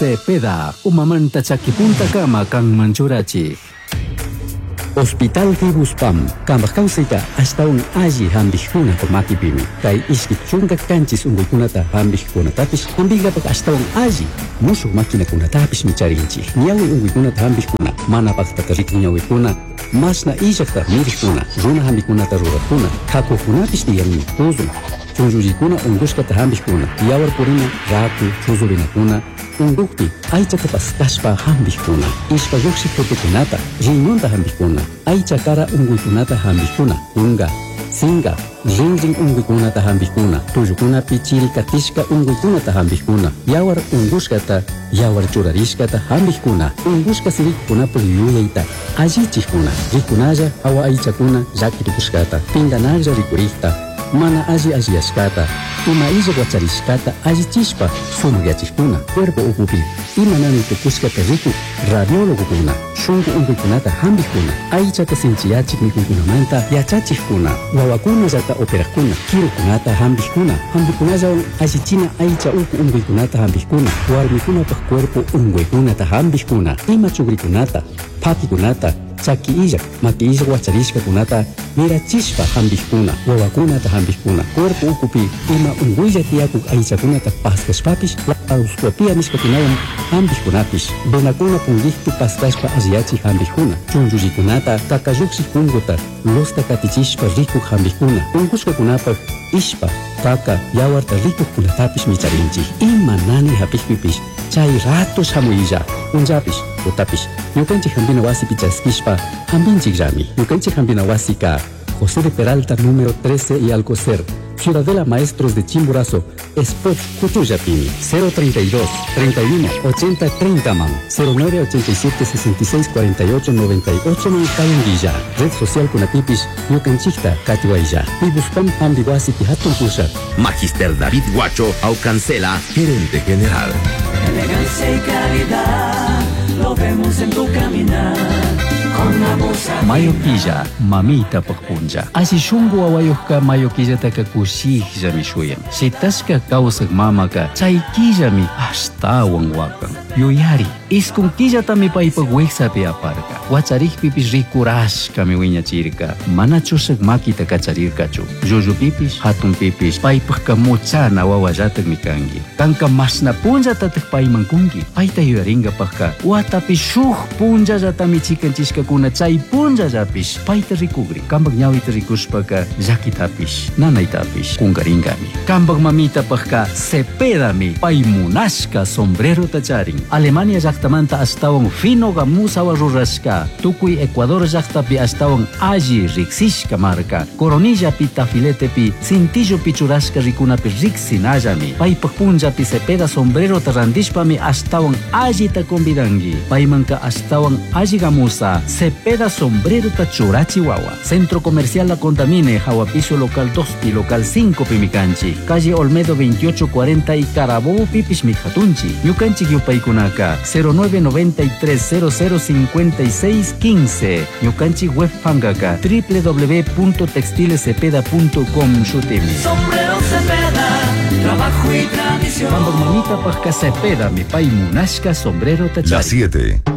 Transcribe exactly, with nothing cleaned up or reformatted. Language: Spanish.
Cepeda, umamanta chakipunta kama kang manchurachi. Hospital Tibuspam, kambak kausita hasta un aji hambihkuna por makipimi. Kai iskit chunga kanchis unguikunata hambihkuna tapis, hambiga pak hasta un aji. Musuh makina kuna tapis micharinchi. Niawi unguikunata hambihkuna, mana pak tatarik niawikuna. Masna ijakta mirikuna, runa hambikunata rurakuna. Kaku kunapis diyami tuzun. Chunjurikuna unguskata hambihkuna. Yawar purina ratu chuzurinakuna. Undukti, aicha tapastaspa hambihkuna. Ispa yoksi protekunata, riñonta hambihkuna. Aicha kara unguikunata hambihkuna. Unga, singa, ringring unguikunata hambihkuna. Tuyukuna pichiri katishka unguikunata hambihkuna. Yawar unguskata, yawar churarishkata hambihkuna. Unguska sirikuna puliyuyaita. Ajichikuna, rikunaya awa aichakuna yakirikuskata. Pinganaja rikurikta. Mana aji ajiashkata, ima ija guacharishkata ajichispa sumagachikuna, cuerpo ukupi, ima nani tukuskata riku, radiólogo kuna, shungu unguikunata hambikuna, aichata sinchiyachik mikunkunamanta yachachikuna, wawakuna yata operakuna, kirukunata hambikuna, hambikunaya ajichina aicha uku unguikunata hambikuna, warmikuna pa cuerpo unguikunata hambikuna, ima chugrikunata, pakikunata, chaki ijak, maki ijak wacharishka kunata, mira chispa hambihkuna, wawakunata hambihkuna, cuerpo ukupi, ima unguilla tiakuk aichakunata paskashpapis, lauscopia nishpakunayam hambihkunapis, benakuna pungihtu paskashpa aziachi hambihkuna, chunjullikunata, takayuksi kunguta, losta katichishpa rikuk hambihkuna, unguska kunapa, ishpa, kaka, yawarta rikuk kunatapis micharinchi, ima nani hapihpipis, chay ratos hamuilla, unjapis, utapis, yukanchik hambina wasi pichaskishpa, hambinchik rami, yukanchik hambina wasi ka, José de Peralta número trece y Alcocer, Ciudadela Maestros de Chimborazo, Spot Cutuyapini, cero treinta y dos, treinta y uno, ochenta, treinta man, cero nueve ochenta y siete, sesenta y seis, cuarenta y ocho, noventa y ocho Calendilla, Red Social Kunatipis, Yucanchikta, Katiwailla, Pibuspam Ambiguasi Pihatun Pushat. Magister David Guacho, Aucancela, Gerente General. Elegancia y calidad, lo vemos en tu caminar. Mayoquilla, mamita pakpunja. Asi shungu awayuhka mayoquilla taka kushihja mi shuyam. Si taska kausak mamaka, chaykilla mi hasta wangwakan. Yuyari, iskun killa tami paipagweksa pi aparka. Wacharih pipis rikurashka mi wiña chirka. Mana chusak makita kacharirka chu. Juju pipis, hatun pipis, paipagka muchana wawajatak mi kangi. Kanka masna punja tatak paimankungi. Paita yuyaringa pagka. Watapi shuh punja jatami chikanchishka kuna chay punja japis. Paita rikugri. Kambag nyawita rikushpaka jakitapish. Nanaitapish. Kungaringami. Kambag mamita pagka Cepedami. Paimunashka sombrero tacharing. Alemania llaqtamanta astawan fino gamusawa rurashka. Tukuy Ecuador llaqtapi astawan alli riksishka marka. Coronilla pi tafiletepi cintillo pichurashka rikunapi riksinallami. Paypaq punjapi Cepeda sombrero tarandishpami astawan alli ta convidangi. Paymanka astawan alli gamusa Cepeda sombrero ta churachi wawa. Centro Comercial La Contamine, Hawapiso local dos pi local cinco pi mikanchi. Calle Olmedo veintiocho cuarenta y Carabobo pipis mijatunchi. Ñukanchik yupaykunaka cero nueve noventa y tres cero cero cincuenta y seis quince. Ñukanchik web fangaka w w w punto textilecepeda punto com shutimi. Sombrero Cepeda, trabajo y tradición. Cuando mamita pasca Cepeda mi pai munashka sombrero tachari. Las siete.